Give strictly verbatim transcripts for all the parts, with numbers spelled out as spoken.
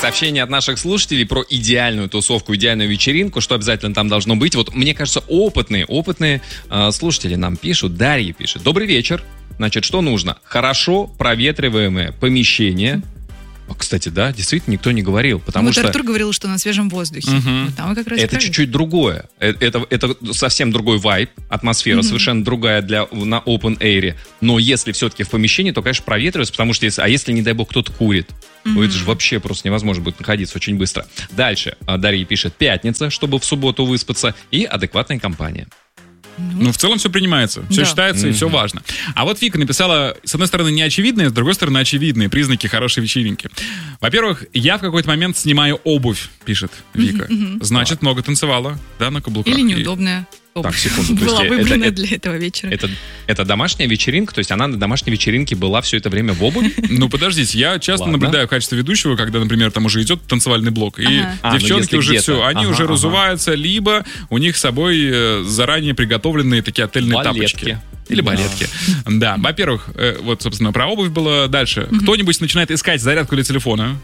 сообщение от наших слушателей про идеальную тусовку, идеальную вечеринку, что обязательно там должно быть. Вот мне кажется, опытные, опытные э, слушатели нам пишут. Дарья пишет. Добрый вечер. Значит, что нужно? Хорошо проветриваемое помещение. Кстати, да, действительно никто не говорил, потому вот что... Артур говорил, что на свежем воздухе. Угу. Вот там мы как раз это правильно. Чуть-чуть другое. Это, это совсем другой вайб, атмосфера угу. совершенно другая для, на open air. Но если все-таки в помещении, то, конечно, проветривается, потому что... Если, а если, не дай бог, кто-то курит? Mm-hmm. Это же вообще просто невозможно будет находиться очень быстро. Дальше Дарья пишет: пятница, чтобы в субботу выспаться, и адекватная компания. Ну, в целом все принимается, все да. считается mm-hmm. и все важно. А вот Вика написала, с одной стороны, неочевидные, с другой стороны, очевидные признаки хорошей вечеринки. Во-первых, я в какой-то момент снимаю обувь, пишет Вика. Mm-hmm. Значит, много танцевала, да, на каблуках. Или неудобная. Так, секунду. Была есть, выбрана это, для этого вечера. Это, это домашняя вечеринка, то есть она на домашней вечеринке была все это время в обуви? Ну, подождите, я часто Ладно. наблюдаю в качестве ведущего, когда, например, там уже идет танцевальный блок, и ага. девчонки а, ну, уже все, они ага, уже ага. разуваются, либо у них с собой заранее приготовленные такие отельные балетки. тапочки. Или балетки. Да, да. Во-первых, вот, собственно, про обувь было. Дальше. Mm-hmm. Кто-нибудь начинает искать зарядку для телефона.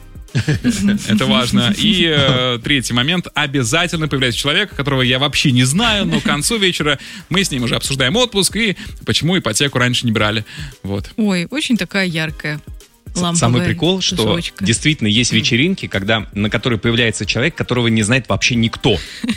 Это важно. И э, третий момент. Обязательно появляется человек, которого я вообще не знаю, но к концу вечера мы с ним уже обсуждаем отпуск и почему ипотеку раньше не брали. Вот. Ой, очень такая яркая. Самый прикол, что тусовочка. Действительно есть вечеринки, когда, на которой появляется человек, которого не знает вообще никто.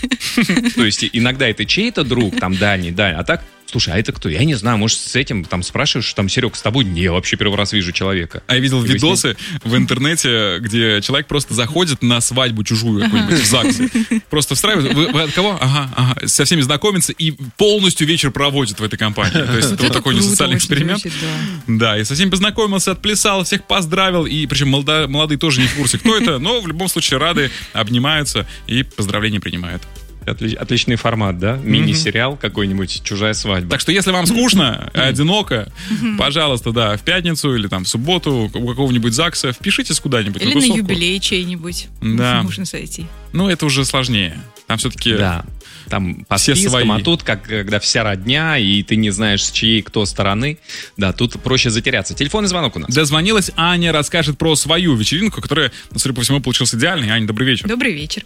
То есть иногда это чей-то друг, там дальний, да, а так... Слушай, а это кто? Я не знаю, может, с этим там спрашиваешь, там, Серег, с тобой? Не, я вообще первый раз вижу человека. А я видел Ты видосы в интернете, где человек просто заходит на свадьбу чужую какую-нибудь в ЗАГСе. Просто встраивает. Вы, вы от кого? Ага, ага. Со всеми знакомится и полностью вечер проводит в этой компании. То есть это вот такой социальный эксперимент. Да, и со всеми познакомился, отплясал, всех поздравил. И причем молодые тоже не в курсе, кто это, но в любом случае рады, обнимаются и поздравления принимают. Отли- отличный формат, да? Мини-сериал какой-нибудь «Чужая свадьба». Так что, если вам скучно, одиноко, пожалуйста, да, в пятницу или там в субботу у какого-нибудь ЗАГСа впишитесь куда-нибудь. Или на, на юбилей чей-нибудь. Да. Можно сойти. Ну, это уже сложнее. Там все-таки... Да. Там по все спискам, свои. А тут, как, когда вся родня, и ты не знаешь, с чьей кто стороны, да, тут проще затеряться. Телефонный звонок у нас. Дозвонилась Аня, расскажет про свою вечеринку, которая, судя по всему, получилась идеальной. Аня, добрый вечер. Добрый вечер.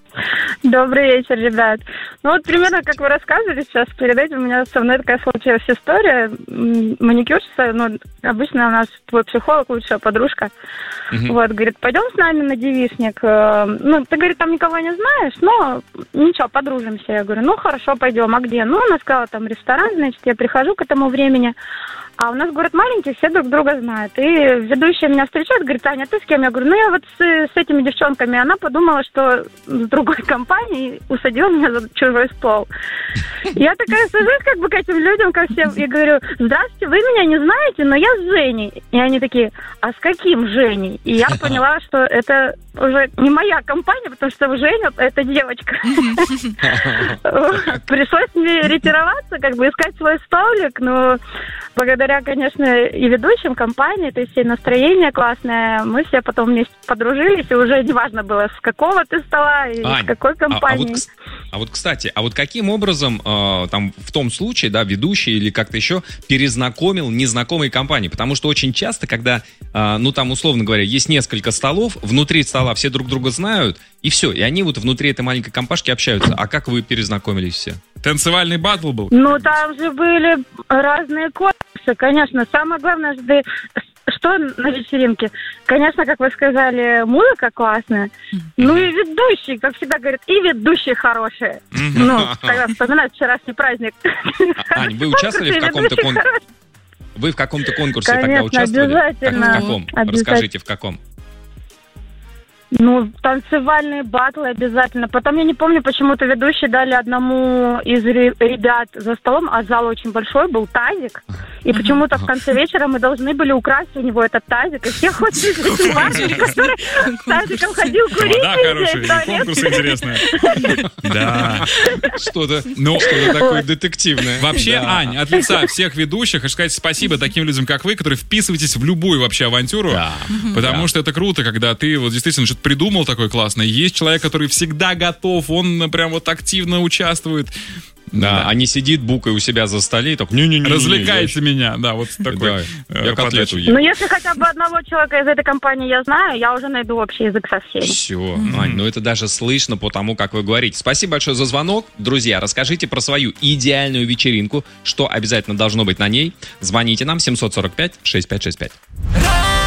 Добрый вечер, ребят. Ну вот примерно как вы рассказывали сейчас, перед этим у меня со мной такая случилась история. Маникюрщица, ну, обычно у нас твой психолог, лучшая подружка, uh-huh. вот, говорит, пойдем с нами на девичник. Ну, ты, говорит, там никого не знаешь, но ничего, подружимся. Я говорю, ну, хорошо, пойдем. А где? Ну, она сказала, там ресторан, значит, я прихожу к этому времени. А у нас город маленький, все друг друга знают. И ведущая меня встречает, говорит, Аня, ты с кем? Я говорю, ну я вот с, с этими девчонками. Она подумала, что с другой компанией усадила меня за чужой стол. Я такая сажусь как бы к этим людям, ко всем, и говорю, здравствуйте, вы меня не знаете, но я с Женей. И они такие, а с каким Женей? И я поняла, что это уже не моя компания, потому что Женя — это девочка. Пришлось мне ретироваться, как бы искать свой столик, но благодаря, конечно, и ведущим компании, то есть и настроение классное, мы все потом вместе подружились, и уже не важно было, с какого ты стола и Ань, с какой компании. А, а, вот, а вот, кстати, а вот каким образом э, там в том случае, да, ведущий или как-то еще перезнакомил незнакомые компании? Потому что очень часто, когда, э, ну там, условно говоря, есть несколько столов, внутри стола все друг друга знают, и все, и они вот внутри этой маленькой компашки общаются. А как вы перезнакомились все? Танцевальный баттл был? Ну, там же были разные конкурсы, конечно. Самое главное, что на вечеринке? Конечно, как вы сказали, музыка классная. Ну и ведущий, как всегда говорят, и ведущие хорошие. Ну, когда вспоминают вчерашний праздник. Ань, вы участвовали в каком-то конкурсе? Вы в каком-то конкурсе тогда участвовали? Обязательно. В каком? Расскажите, в каком? Ну, танцевальные батлы обязательно. Потом, я не помню, почему-то ведущие дали одному из ребят за столом, а зал очень большой, был тазик. И почему-то в конце вечера мы должны были украсть у него этот тазик. И все ходили, который с тазиком ходил курить. Да, хорошие, конкурсы интересные. Да. Что-то такое детективное. Вообще, Ань, от лица всех ведущих, хочу сказать спасибо таким людям, как вы, которые вписываетесь в любую вообще авантюру. Потому что это круто, когда ты вот действительно что-то придумал такое классное. Есть человек, который всегда готов, он прям вот активно участвует. Да, Да. а не сидит букой у себя за столе и так, не-не-не. Развлекайте меня, да, вот такой. Да, э, я котлету подачей. ем. Ну, если хотя бы одного человека из этой компании я знаю, я уже найду общий язык со всеми. Все, Ань, ну это даже слышно по тому, как вы говорите. Спасибо большое за звонок. Друзья, расскажите про свою идеальную вечеринку, что обязательно должно быть на ней. Звоните нам семь сорок пять шестьдесят пять шестьдесят пять.